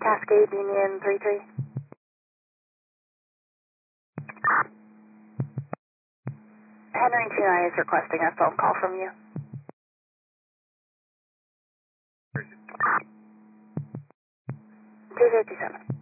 Cascade Union 33. Henry 29 is requesting a phone call from you. 257.